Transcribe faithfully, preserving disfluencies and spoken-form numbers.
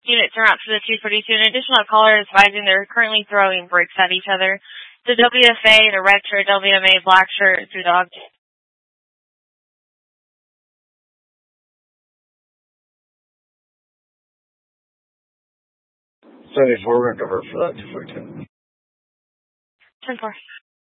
Units are out to the two forty-two. An additional caller is advising they're currently throwing bricks at each other. The W F A, the red shirt, W M A, black shirt, two dog. seventy-four, we're going to cover for that two forty-two. ten four.